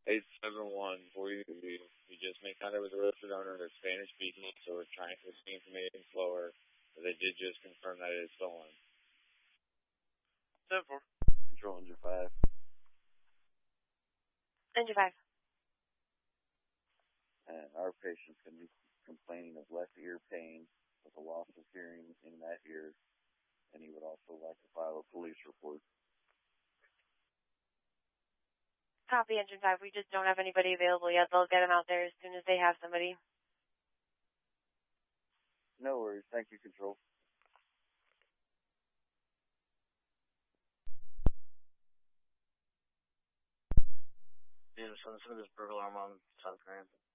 871 for you. We just made contact with the registered owner. They're Spanish speaking, so we're seeing information slower. But they did just confirm that it is stolen. 10-4. Control Engine 5. Engine 5. And our patient's going to be complaining of left ear pain with a loss of hearing in that ear, and he would also like to file a police report. Copy, Engine 5. We just don't have anybody available yet. They'll get him out there as soon as they have somebody. No worries. Thank you, Control. Yeah, so this burglar alarm on South Grand.